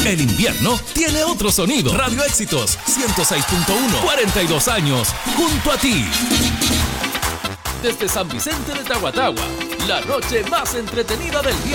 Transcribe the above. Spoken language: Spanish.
El invierno tiene otro sonido. Radio Éxitos 106.1, 42 años junto a ti. Desde San Vicente de Tahuatahua, la noche más entretenida del día.